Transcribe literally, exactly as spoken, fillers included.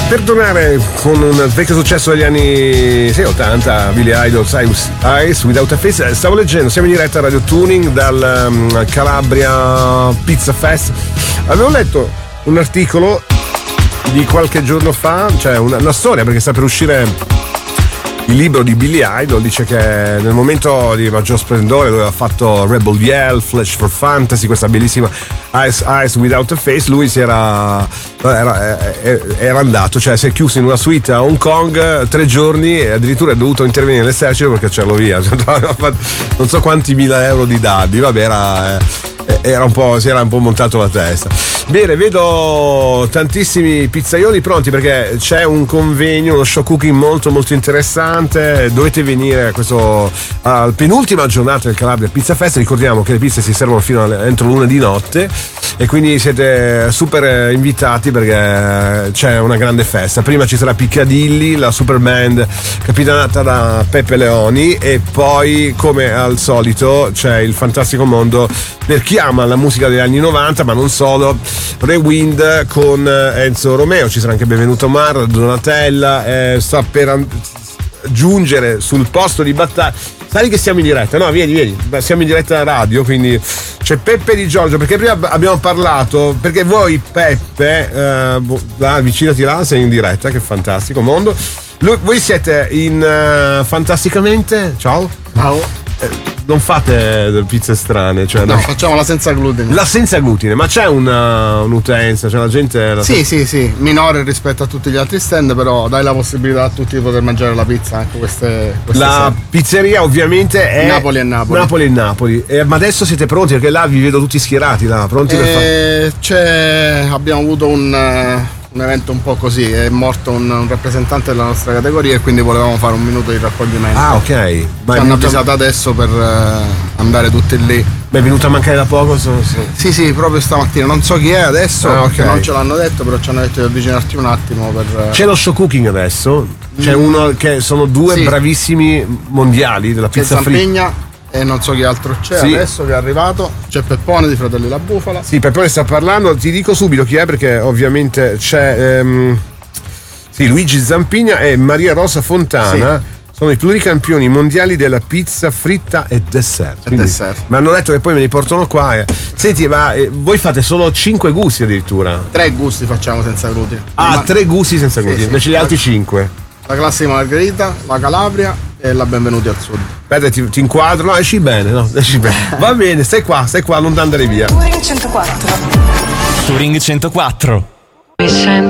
Per tornare con un vecchio successo degli anni sì, ottanta, Billy Idol, Eyes Without a Face, stavo leggendo, siamo in diretta a Radio Tuning dal um, Calabria Pizza Fest. Avevo letto un articolo di qualche giorno fa, cioè una, una storia, perché sta per uscire il libro di Billy Idol. Dice che nel momento di maggior splendore, dove aveva fatto Rebel Yell, Flash for Fantasy, questa bellissima Eyes, Eyes Without a Face, lui si era, era, era andato, cioè si è chiuso in una suite a Hong Kong tre giorni e addirittura è dovuto intervenire l'esercito perché c'erano via, non so quanti mila euro di danni. Vabbè, era, era un po', si era un po' montato la testa. Bene, vedo tantissimi pizzaioli pronti perché c'è un convegno, uno show cooking molto molto interessante. Dovete venire a questo al penultima giornata del Calabria Pizza Fest. Ricordiamo che le pizze si servono fino a, entro lunedì notte e quindi siete super invitati perché c'è una grande festa. Prima ci sarà Piccadilly, la super band capitanata da Peppe Leoni, e poi come al solito c'è il fantastico mondo per chi ama la musica degli anni novanta, ma non solo, Rewind con Enzo Romeo. Ci sarà anche Benvenuto Mar, Donatella, eh, sta per an- giungere sul posto di battaglia. Sai che siamo in diretta? No, vieni, vieni, siamo in diretta radio, quindi c'è Peppe Di Giorgio, perché prima abbiamo parlato, perché voi Peppe, eh, là, avvicinati là, sei in diretta, che fantastico mondo. Lui, voi siete in uh, Fantasticamente, ciao. Ciao. Eh, non fate pizze strane, cioè no, no, facciamo la senza glutine. La senza glutine, ma c'è una, un'utenza, cioè la gente la sì, sì, sì, minore rispetto a tutti gli altri stand, però dai la possibilità a tutti di poter mangiare la pizza anche queste, queste la sere. Pizzeria ovviamente è Napoli e Napoli. Napoli e Napoli. Eh, ma adesso siete pronti? Perché là vi vedo tutti schierati là, pronti eh, per fare. C'è, abbiamo avuto un un evento un po' così, è morto un, un rappresentante della nostra categoria e quindi volevamo fare un minuto di raccoglimento. Ah, ok. Ma ci hanno avvisato adesso per uh, andare tutti lì. Beh, è venuto a mancare da poco. Sono, sì. sì, sì, proprio stamattina. Non so chi è adesso, ah, perché okay. non ce l'hanno detto, però ci hanno detto di avvicinarti un attimo per. C'è lo show cooking adesso? C'è mm. uno che sono due sì. bravissimi mondiali della pizza fritta. E non so chi altro c'è sì. adesso che è arrivato. C'è Peppone di Fratelli La Bufala. Sì, Peppone sta parlando, ti dico subito chi è perché ovviamente c'è ehm, sì, Luigi Zampigna e Maria Rosa Fontana. Sì. Sono i pluricampioni mondiali della pizza fritta e dessert. E dessert. Mi hanno detto che poi me li portano qua. Eh. Senti, ma eh, voi fate solo cinque gusti addirittura? Tre gusti facciamo senza glutine. Ah, ma... tre gusti senza glutine, sì, invece sì. Gli altri cinque. La classica margherita, la Calabria e la Benvenuti al Sud. Aspetta, ti, ti inquadro, no, esci bene, no, esci bene. Va bene, stai qua, stai qua, non andare via. Touring centoquattro. Touring centoquattro.